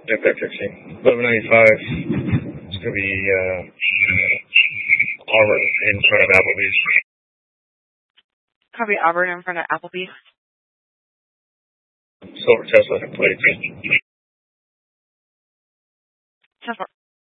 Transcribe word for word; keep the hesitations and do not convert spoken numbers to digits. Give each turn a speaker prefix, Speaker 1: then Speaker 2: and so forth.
Speaker 1: F fifteen. eleven ninety-five. It's going to be uh, Auburn in front of Applebee's.
Speaker 2: Copy Auburn in front of Applebee's.
Speaker 1: Silver Tesla plates.
Speaker 2: Tesla.